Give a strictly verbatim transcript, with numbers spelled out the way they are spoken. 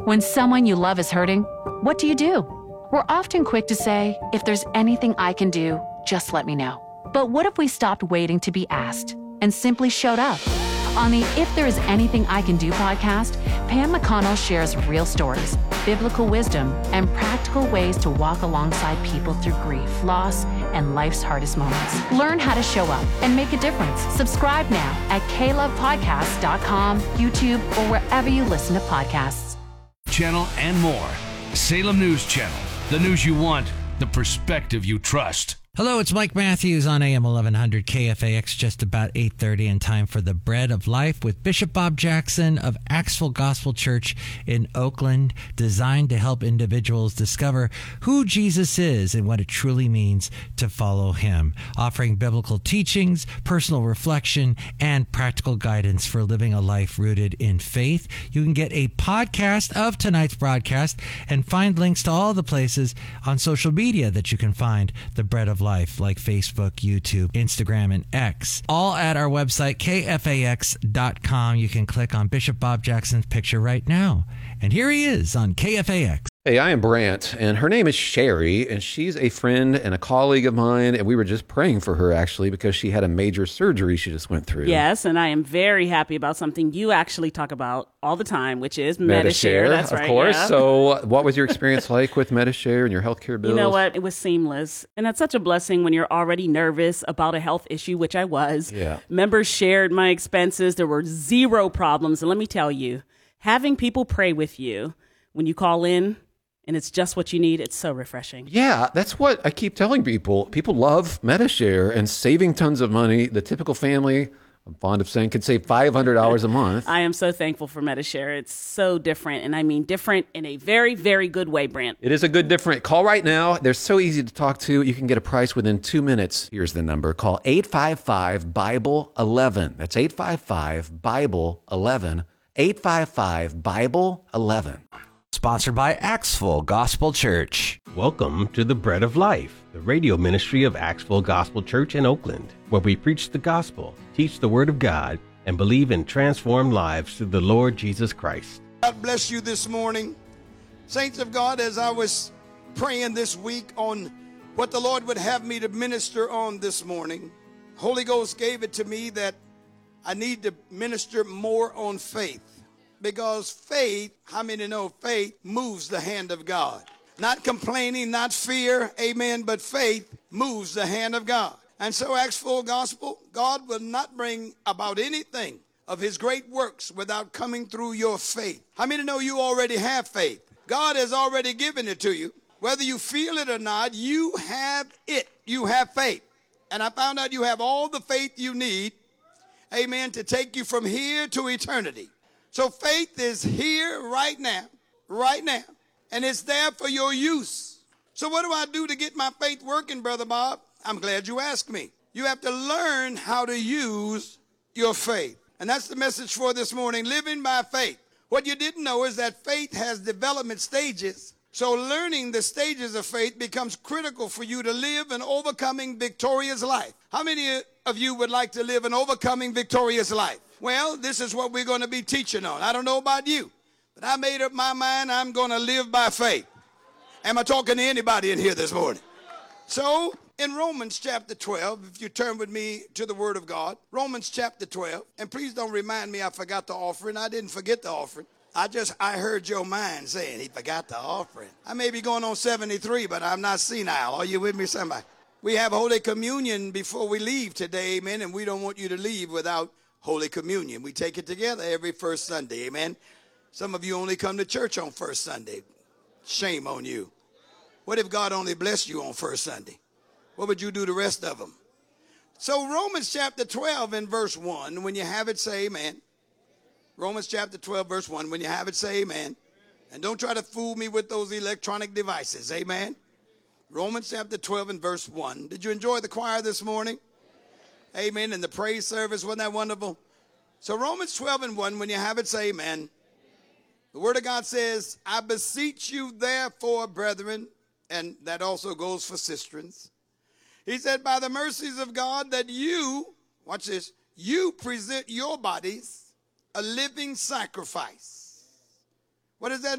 When someone you love is hurting, what do you do? We're often quick to say, if there's anything I can do, just let me know. But what if we stopped waiting to be asked and simply showed up? On the If There Is Anything I Can Do podcast, Pam McConnell shares real stories, biblical wisdom, and practical ways to walk alongside people through grief, loss, and life's hardest moments. Learn how to show up and make a difference. Subscribe now at k love podcast dot com, YouTube, or wherever you listen to podcasts. Channel and more. Salem News Channel. The news you want, the perspective you trust. Hello, it's Mike Matthews on A M eleven hundred K F A X, just about eight thirty, and time for the Bread of Life with Bishop Bob Jackson of Axville Gospel Church in Oakland, designed to help individuals discover who Jesus is and what it truly means to follow him, offering biblical teachings, personal reflection, and practical guidance for living a life rooted in faith. You can get a podcast of tonight's broadcast and find links to all the places on social media that you can find the Bread of Life, like Facebook, YouTube, Instagram, and X. All at our website, K F A X dot com. You can click on Bishop Bob Jackson's picture right now. And here he is on K F A X. Hey, I am Brant, and her name is Sherry, and she's a friend and a colleague of mine, and we were just praying for her, actually, because she had a major surgery she just went through. Yes, and I am very happy about something you actually talk about all the time, which is Medi-Share. Medi-Share, That's of right, course. yeah. So what was your experience like with Medi-Share and your healthcare bills? You know what? It was seamless, and that's such a blessing when you're already nervous about a health issue, which I was. Yeah. Members shared my expenses. There were zero problems, and let me tell you, having people pray with you when you call in, and it's just what you need, it's so refreshing. Yeah, that's what I keep telling people. People love Medi-Share and saving tons of money. The typical family, I'm fond of saying, could save five hundred dollars a month. I am so thankful for Medi-Share. It's so different, and I mean different in a very, very good way, Brant. It is a good different. Call right now. They're so easy to talk to. You can get a price within two minutes. Here's the number. Call eight five five, Bible eleven. That's eight five five, Bible eleven. eight five five, Bible eleven. Sponsored by Axville Gospel Church. Welcome to the Bread of Life, the radio ministry of Axville Gospel Church in Oakland, where we preach the gospel, teach the word of God, and believe in transformed lives through the Lord Jesus Christ. God bless you this morning. Saints of God, as I was praying this week on what the Lord would have me to minister on this morning, Holy Ghost gave it to me that I need to minister more on faith. Because faith, how many know faith moves the hand of God? Not complaining, not fear, amen, but faith moves the hand of God. And so, Axville Gospel, God will not bring about anything of his great works without coming through your faith. How many know you already have faith? God has already given it to you. Whether you feel it or not, you have it. You have faith. And I found out you have all the faith you need, amen, to take you from here to eternity. So faith is here right now, right now, and it's there for your use. So what do I do to get my faith working, Brother Bob? I'm glad you asked me. You have to learn how to use your faith. And that's the message for this morning, living by faith. What you didn't know is that faith has development stages. So learning the stages of faith becomes critical for you to live an overcoming, victorious life. How many of you would like to live an overcoming, victorious life? Well, this is what we're going to be teaching on. I don't know about you, but I made up my mind I'm going to live by faith. Am I talking to anybody in here this morning? So, in Romans chapter twelve, if you turn with me to the Word of God, Romans chapter twelve, and please don't remind me I forgot the offering. I didn't forget the offering. I just, I heard your mind saying he forgot the offering. I may be going on seventy-three, but I'm not senile. Are you with me, somebody? We have Holy Communion before we leave today, amen, and we don't want you to leave without Holy Communion. We take it together every first Sunday, amen. Some of you only come to church on first Sunday. Shame on you. What if God only blessed you on first Sunday? What would you do the rest of them? So Romans chapter twelve and verse one, when you have it, say amen. Romans chapter twelve, verse one, when you have it, say amen. And don't try to fool me with those electronic devices, amen. Romans chapter twelve and verse one. Did you enjoy the choir this morning? Amen. And the praise service, wasn't that wonderful? So Romans twelve and one, when you have it, say amen. The word of God says, I beseech you therefore, brethren, and that also goes for sisterns. He said, by the mercies of God, that you, watch this, you present your bodies a living sacrifice. What does that mean?